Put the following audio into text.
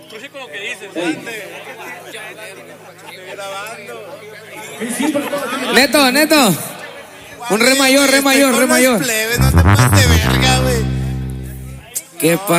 Neto. Un re mayor. No te pases de verga, güey. ¿Qué pasa?